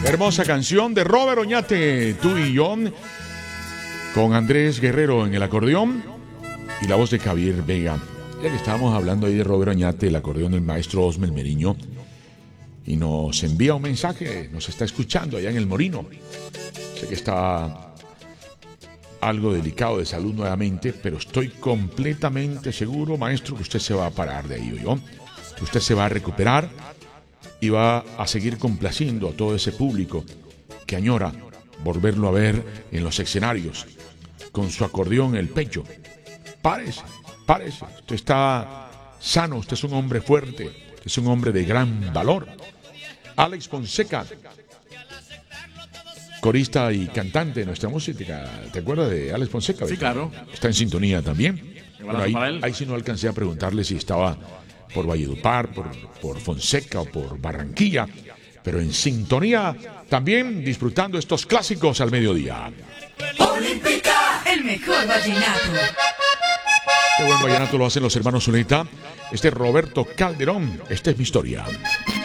Hermosa canción de Robert Oñate, Tú y yo, con Andrés Guerrero en el acordeón y la voz de Javier Vega. Ya que estábamos hablando ahí de Robert Oñate, el acordeón del maestro Osmel Meriño, y nos envía un mensaje, nos está escuchando allá en el Morino. Sé que está algo delicado de salud nuevamente, pero estoy completamente seguro, maestro, que usted se va a parar de ahí, ¿oyó? Que usted se va a recuperar y va a seguir complaciendo a todo ese público que añora volverlo a ver en los escenarios con su acordeón en el pecho. Párese, usted está sano, usted es un hombre fuerte, es un hombre de gran valor. Alex Fonseca, corista y cantante de nuestra música, ¿te acuerdas de Alex Fonseca? Sí, claro. Está en sintonía también. Bueno, ahí sí no alcancé a preguntarle si estaba por Valledupar, por Fonseca o por Barranquilla, pero en sintonía también disfrutando estos clásicos al mediodía. Olímpica, el mejor vallenato. Qué buen vallenato lo hacen los hermanos Zuleta. Este es Roberto Calderón, esta es mi historia.